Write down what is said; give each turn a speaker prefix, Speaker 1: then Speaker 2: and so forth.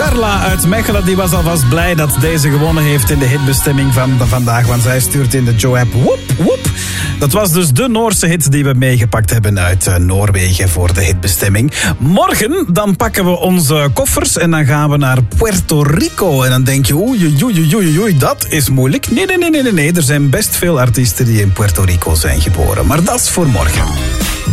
Speaker 1: Carla uit Mechelen die was alvast blij dat deze gewonnen heeft in de hitbestemming van vandaag. Want zij stuurt in de Joe-app woep woep. Dat was dus de Noorse hit die we meegepakt hebben uit Noorwegen voor de hitbestemming. Morgen dan pakken we onze koffers en dan gaan we naar Puerto Rico. En dan denk je, oei, dat is moeilijk. Nee. Er zijn best veel artiesten die in Puerto Rico zijn geboren. Maar dat is voor morgen.